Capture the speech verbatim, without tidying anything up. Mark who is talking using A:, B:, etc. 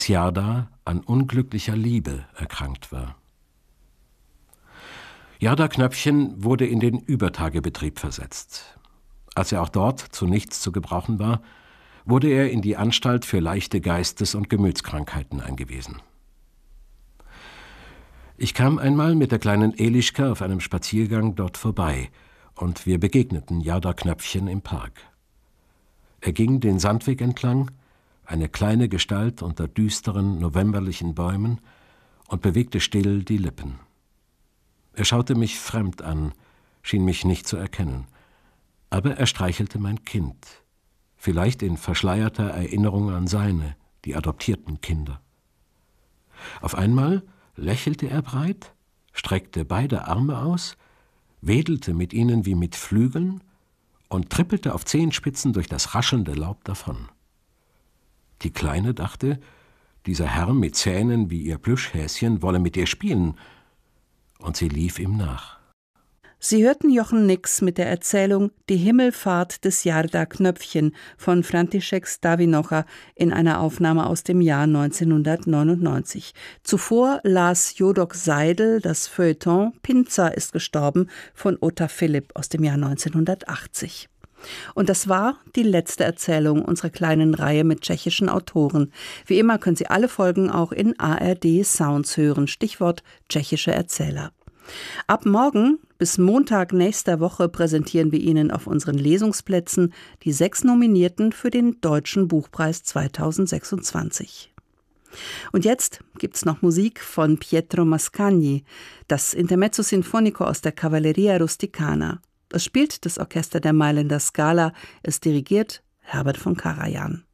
A: Jarda an unglücklicher Liebe erkrankt war. Jarda Knöpfchen wurde in den Übertagebetrieb versetzt. Als er auch dort zu nichts zu gebrauchen war, wurde er in die Anstalt für leichte Geistes- und Gemütskrankheiten eingewiesen. Ich kam einmal mit der kleinen Elischka auf einem Spaziergang dort vorbei und wir begegneten Jarda Knöpfchen im Park. Er ging den Sandweg entlang, eine kleine Gestalt unter düsteren, novemberlichen Bäumen, und bewegte still die Lippen. Er schaute mich fremd an, schien mich nicht zu erkennen. Aber er streichelte mein Kind, vielleicht in verschleierter Erinnerung an seine, die adoptierten Kinder. Auf einmal lächelte er breit, streckte beide Arme aus, wedelte mit ihnen wie mit Flügeln und trippelte auf Zehenspitzen durch das raschelnde Laub davon. Die Kleine dachte, dieser Herr mit Zähnen wie ihr Plüschhäschen wolle mit ihr spielen, und sie lief ihm nach.
B: Sie hörten Jochen Nix mit der Erzählung »Die Himmelfahrt des Jarda Knöpfchen« von František Stavinocha in einer Aufnahme aus dem Jahr neunzehnhundertneunundneunzig. Zuvor las Jodok Seidel das Feuilleton »Pinza ist gestorben« von Ota Philipp aus dem Jahr neunzehnhundertachtzig. Und das war die letzte Erzählung unserer kleinen Reihe mit tschechischen Autoren. Wie immer können Sie alle Folgen auch in A R D Sounds hören. Stichwort tschechische Erzähler. Ab morgen bis Montag nächster Woche präsentieren wir Ihnen auf unseren Lesungsplätzen die sechs Nominierten für den Deutschen Buchpreis zweitausendsechsundzwanzig. Und jetzt gibt's noch Musik von Pietro Mascagni, das Intermezzo Sinfonico aus der Cavalleria Rusticana. Es spielt das Orchester der Mailänder Scala, es dirigiert Herbert von Karajan.